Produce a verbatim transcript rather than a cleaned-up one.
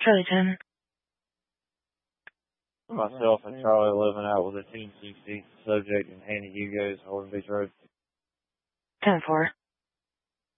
Charlie ten. Myself and Charlie eleven out with a ten sixty, subject in Handy Hugo's, Horton Beach Road. ten four.